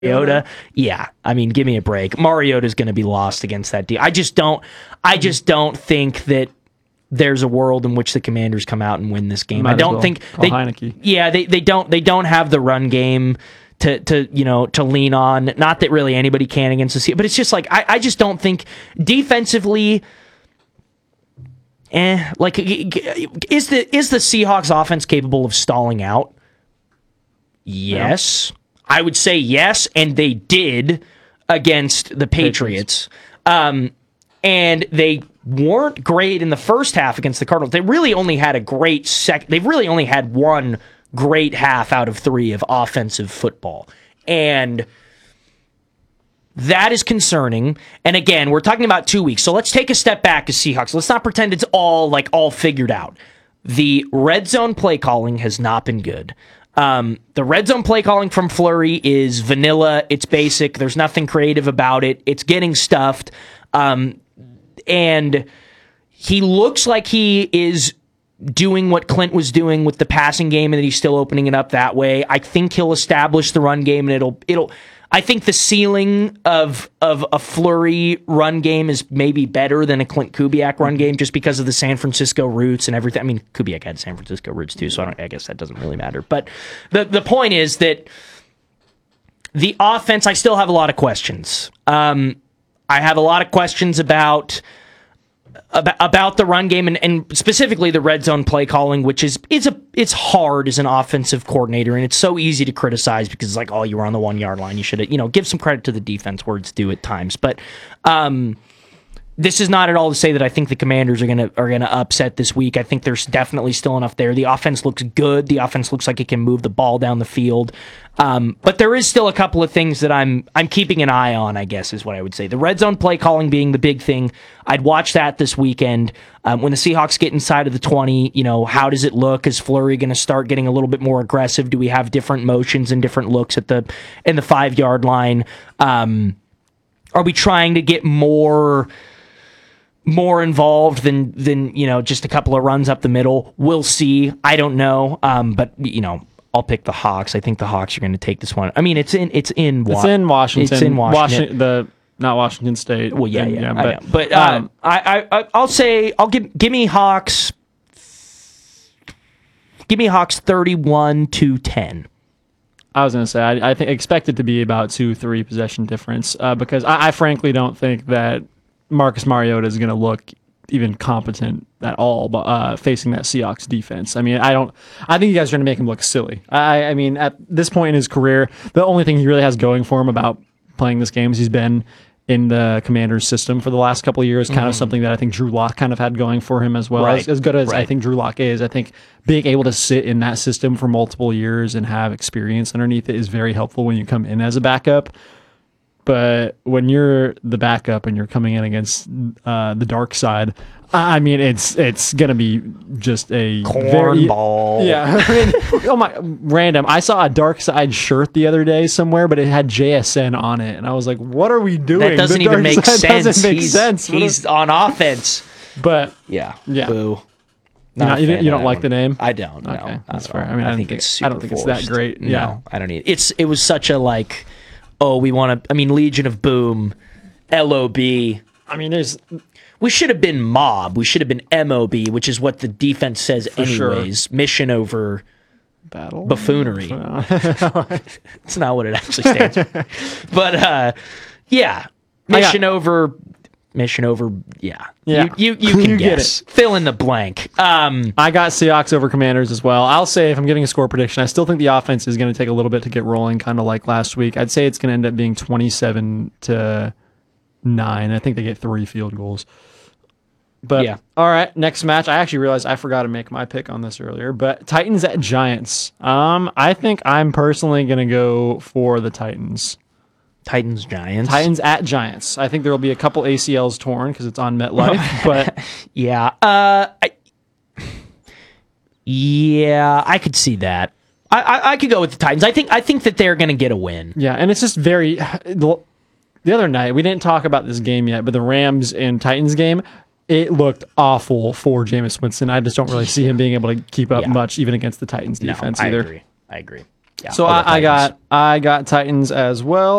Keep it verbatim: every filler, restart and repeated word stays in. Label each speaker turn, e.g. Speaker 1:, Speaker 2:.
Speaker 1: Mariota, yeah, I mean, give me a break. Mariota's going to be lost against that D. I just don't. I just don't think that there's a world in which the Commanders come out and win this game.
Speaker 2: Might
Speaker 1: I don't
Speaker 2: well.
Speaker 1: think
Speaker 2: Call
Speaker 1: they.
Speaker 2: Heineke.
Speaker 1: Yeah, they, they don't. They don't have the run game to to you know to lean on. Not that really anybody can against the Seahawks, but it's just like I, I just don't think defensively. Eh, like is the is the Seahawks offense capable of stalling out? Yes. I would say yes, and they did against the Patriots. Um, and they weren't great in the first half against the Cardinals. They really only had a great sec. They've really only had one great half out of three of offensive football. And that is concerning. And again, we're talking about two weeks. So let's take a step back as Seahawks. Let's not pretend it's all like all figured out. The red zone play calling has not been good. Um, the red zone play calling from Fleury is vanilla. It's basic. There's nothing creative about it. It's getting stuffed. Um, and he looks like he is doing what Clint was doing with the passing game and that he's still opening it up that way. I think he'll establish the run game and it'll, it'll, I think the ceiling of of a Fleury run game is maybe better than a Clint Kubiak run game just because of the San Francisco roots and everything. I mean, Kubiak had San Francisco roots too, so I, don't, I guess that doesn't really matter. But the, the point is that the offense, I still have a lot of questions. Um, I have a lot of questions about about, about the run game and, and specifically the red zone play calling, which is it's a it's hard as an offensive coordinator, and it's so easy to criticize because it's like, oh, you were on the one yard line, you should have, you know, give some credit to the defense where it's due at times. But um, this is not at all to say that I think the Commanders are gonna are gonna upset this week. I think there's definitely still enough there. The offense looks good. The offense looks like it can move the ball down the field. Um, but there is still a couple of things that I'm I'm keeping an eye on, I guess is what I would say. The red zone play calling being the big thing. I'd watch that this weekend. Um, when the Seahawks get inside of the twenty, you know, how does it look? Is Fleury going to start getting a little bit more aggressive? Do we have different motions and different looks at the in the five yard line? Um, are we trying to get more more involved than than you know just a couple of runs up the middle? We'll see. I don't know. Um, but you know. I'll pick the Hawks. I think the Hawks are going to take this one. I mean, it's in it's in
Speaker 2: Wa- it's in Washington.
Speaker 1: It's in Washington.
Speaker 2: Washington the not Washington State.
Speaker 1: Well, yeah,
Speaker 2: and,
Speaker 1: yeah,
Speaker 2: yeah,
Speaker 1: but but uh,
Speaker 2: um,
Speaker 1: I I I'll say I'll give give me Hawks. Give me Hawks thirty-one to ten.
Speaker 2: I was going to say I, I think expect it to be about two three possession difference uh, because I, I frankly don't think that Marcus Mariota is going to look even competent at all, but uh, facing that Seahawks defense. I mean, I don't. I think you guys are going to make him look silly. I, I mean, at this point in his career, the only thing he really has going for him about playing this game is he's been in the Commanders system for the last couple of years. Kind mm-hmm. of something that I think Drew Lock kind of had going for him as well.
Speaker 1: Right.
Speaker 2: As, as good as
Speaker 1: right.
Speaker 2: I think Drew Lock is, I think being able to sit in that system for multiple years and have experience underneath it is very helpful when you come in as a backup. But when you're the backup and you're coming in against uh, the dark side, I mean, it's it's gonna be just a
Speaker 1: cornball.
Speaker 2: Yeah, I mean, oh my, random. I saw a dark side shirt the other day somewhere, but it had J S N on it, and I was like, "What are we doing?"
Speaker 1: That doesn't
Speaker 2: the
Speaker 1: even make sense.
Speaker 2: Doesn't make
Speaker 1: he's,
Speaker 2: sense.
Speaker 1: He's on offense.
Speaker 2: But
Speaker 1: yeah,
Speaker 2: yeah.
Speaker 1: Boo.
Speaker 2: You, not, you, you don't like
Speaker 1: one.
Speaker 2: the name?
Speaker 1: I don't.
Speaker 2: Okay,
Speaker 1: no,
Speaker 2: that's
Speaker 1: I
Speaker 2: fair. I mean, I,
Speaker 1: I think,
Speaker 2: think
Speaker 1: it's super
Speaker 2: I don't think
Speaker 1: forced.
Speaker 2: it's that great. Yeah,
Speaker 1: no, I don't need. It's it was such a like. Oh, we want to. I mean, Legion of Boom, L O B.
Speaker 2: I mean, there's.
Speaker 1: We should have been Mob. We should have been M O B, which is what the defense says
Speaker 2: For
Speaker 1: anyways. Sure. Mission over
Speaker 2: battle
Speaker 1: buffoonery. It's not what it actually stands for. But uh, yeah, mission got, over. Mission over. Yeah,
Speaker 2: yeah.
Speaker 1: You you, you can
Speaker 2: you
Speaker 1: guess.
Speaker 2: Get it.
Speaker 1: Fill in the blank. Um,
Speaker 2: I got Seahawks over Commanders as well. I'll say if I'm giving a score prediction, I still think the offense is going to take a little bit to get rolling, kind of like last week. I'd say it's going to end up being twenty-seven to nine. I think they get three field goals. But yeah. All right, next match. I actually realized I forgot to make my pick on this earlier. But Titans at Giants. Um, I think I'm personally going to go for the Titans.
Speaker 1: Titans Giants.
Speaker 2: Titans at Giants. I think there will be a couple A C Ls torn because it's on MetLife. But
Speaker 1: yeah, uh, I, yeah, I could see that. I, I I could go with the Titans. I think I think that they're going to get a win.
Speaker 2: Yeah, and it's just very. The, the other night we didn't talk about this game yet, but the Rams and Titans game. It looked awful for Jameis Winston. I just don't really see him being able to keep up yeah. much, even against the Titans defense
Speaker 1: no, I
Speaker 2: either.
Speaker 1: Agree. I agree. Yeah,
Speaker 2: So
Speaker 1: I'll
Speaker 2: I, I
Speaker 1: Titans.
Speaker 2: got I got Titans as well.